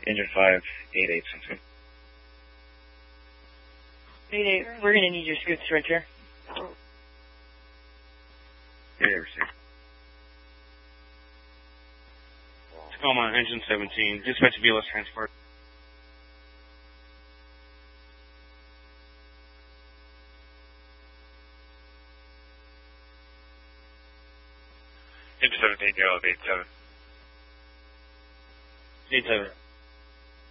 Engine 588, sounds good. 88, we're going to need your scoots right here. Yeah, received. Tacoma, Engine 17, dispatch VLS transport. Engine 17, go up 87. 87.